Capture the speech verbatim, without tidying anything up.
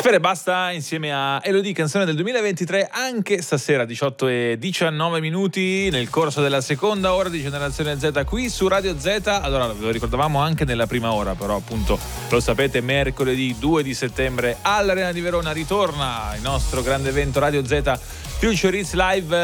Spera e Basta insieme a Elodie, canzone del duemilaventitré, anche stasera diciotto e diciannove minuti nel corso della seconda ora di Generazione Z qui su Radio Z. Allora, ve lo ricordavamo anche nella prima ora, però appunto lo sapete, mercoledì due di settembre all'Arena di Verona ritorna il nostro grande evento Radio Z Future Hits Live